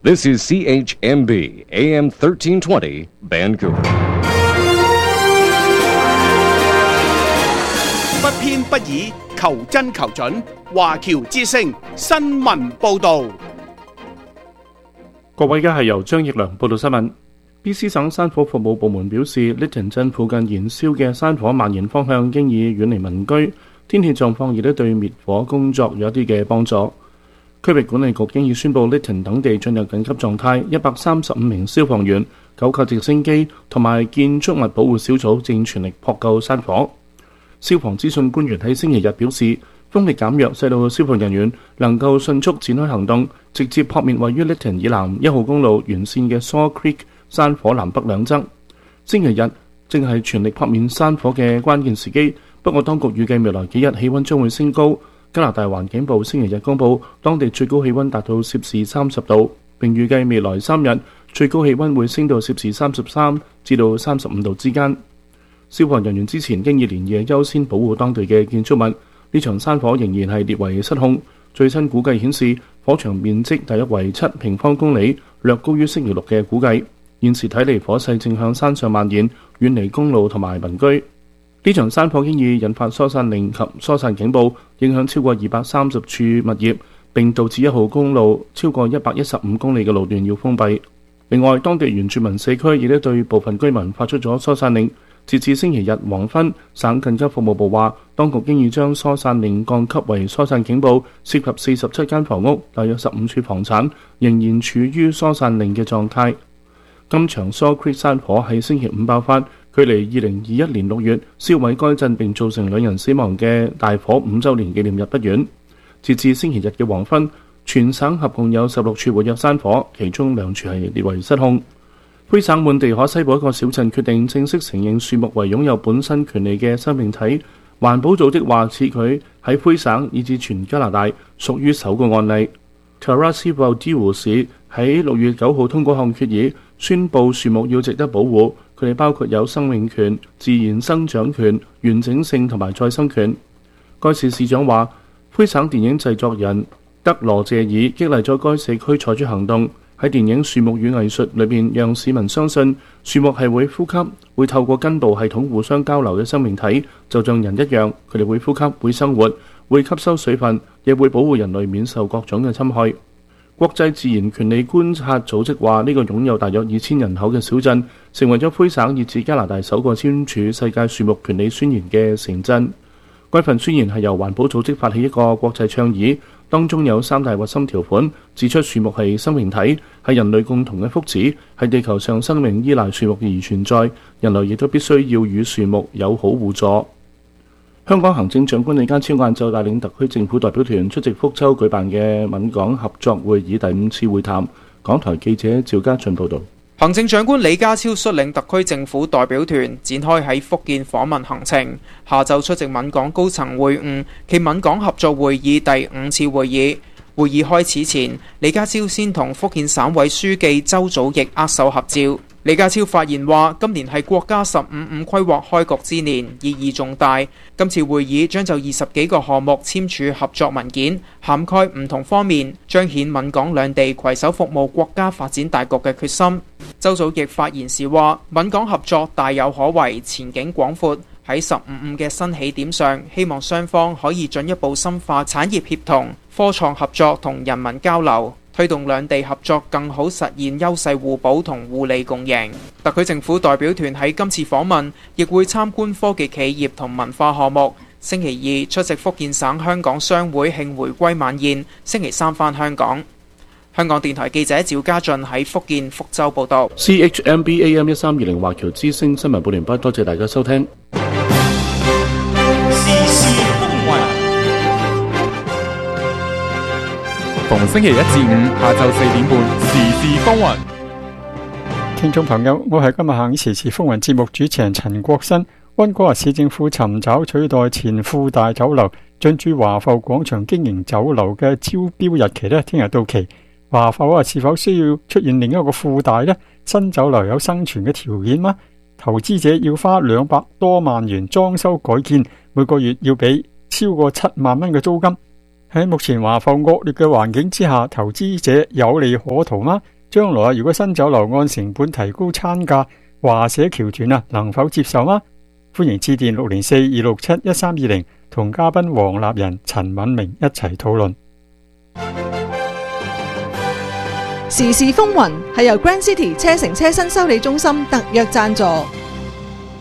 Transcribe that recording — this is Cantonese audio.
This is CHMB AM 1320 Vancouver。 不偏不倚，求真求準。華僑之聲新聞報導。 各位，而家係由張奕良報道新聞。BC 省山火服務部門表示 ，Lytton 鎮附近燃燒嘅山火蔓延方向經已遠離民居，天氣狀況亦都對滅火工作有一啲嘅幫助。區域管理局經已宣布 Lytton 等地進入緊急狀態，135名消防員、9架直升機同埋建築物保護小組正全力撲救山火。消防資訊官員喺星期日表示，風力減弱，使到消防人員能夠迅速展開行動，直接撲滅位於 Lytton 以南1號公路沿線嘅 Saw Creek 山火南北兩側。星期日正係全力撲滅山火嘅關鍵時機，不過當局預計未來幾日氣溫將會升高。加拿大環境部星期日公佈，當地最高氣溫達到攝氏30度，並預計未來3日最高氣溫會升到攝氏33至到35度之間。消防人員之前經已連夜優先保護當地嘅建築物。呢場山火仍然係列為失控。最新估計顯示，火場面積大約為7平方公里，略高於星期六嘅估計。現時睇嚟，火勢正向山上蔓延，遠離公路同埋民居。呢場山火經已引發疏散令及疏散警報，影響超過230處物業，並導致1號公路超過115公里嘅路段要封閉。另外，當地原住民社區亦都對部分居民發出咗疏散令。截至星期日黃昏，省緊急服務部話，當局經已將疏散令降級為疏散警報，涉及47間房屋，大約15處房產仍然處於疏散令嘅狀態。今場 Saw Creek 山火喺星期五爆發，距離2021年6月燒毀該鎮並造成2人死亡嘅大火5週年紀念日不遠。截至星期日嘅黃昏，全省合共有16處活躍山火，其中2處係列為失控。魁省滿地可西部一個小鎮決定正式承認樹木為擁有本身權利嘅生命體。環保組織話，此舉喺魁省以至全加拿大屬於首個案例。Karasivaldeo 市喺6月9號通過項決議，宣布樹木要值得保護，佢哋包括有生命權、自然生長權、完整性同埋再生權。該市市長話，魁省電影製作人德羅謝爾激勵咗該社區採取行動。喺電影《樹木與藝術》裏邊，讓市民相信樹木係會呼吸、會透過根部系統互相交流嘅生命體，就像人一樣，佢哋會呼吸、會生活、會吸收水分，亦會保護人類免受各種嘅侵害。國際自然權利觀察組織話，呢個擁有大約2000人口嘅小鎮，成為咗魁省以至加拿大首個簽署世界樹木權利宣言嘅城鎮。該份宣言係由環保組織發起一個國際倡議，當中有3大核心條款，指出樹木係生命體，係人類共同嘅福祉，係地球上生命依賴樹木而存在，人類亦都必須要與樹木友好互助。香港行政長官李家超晏晝帶領特區政府代表團出席福州舉辦嘅閩港合作會議第5次會談。港台記者趙家俊報道。 行政長官李家超率領特區政府代表團展開喺福建訪問行程，下晝出席閩港高層會晤暨閩港合作會議第5次會議。會議開始前，李家超先同福建省委書記周祖義握手合照。李家超發言話，今年係國家15五規劃開局之年，意義重大。今次會議將就20幾個項目簽署合作文件，涵蓋唔同方面，彰顯閩港兩地攜手服務國家發展大局嘅決心。周祖義發言時話，閩港合作大有可為，前景廣闊。喺15五嘅新起點上，希望雙方可以進一步深化產業協同、科創合作同人民交流，推動兩地合作更好實現優勢互補同互利共贏。特區政府代表團喺今次訪問亦會參觀科技企業同文化項目。星期2出席福建省香港商會慶回歸晚宴，星期3返香港。香港電台記者趙家俊喺福建福州報道。 CHMB AM 1320華僑之聲新聞報完畢，多謝大家收聽。 時事風雲，逢星期1至5下晝4點半，時事風雲。 聽眾朋友，我係今日行時事風雲節目主持人陳國新。溫哥華市政府尋找取代前富大酒樓進駐華埠廣場經營酒樓嘅招標日期聽日到期。華埠是否需要出現另一個富大呢？新酒樓有生存嘅條件嗎？投資者要花200多萬元裝修改建，每個月要俾超過7萬蚊嘅租金。喺目前華埠惡劣嘅環境之下，投資者有利可圖嗎？ 將來如果新酒樓按成本提高餐價，華社僑團能否接受嗎？歡迎致電604-267-1320同嘉賓黃立仁、陳敏明一齊討論。 時事風雲係由 Grand City 車城車身修理中心特約贊助。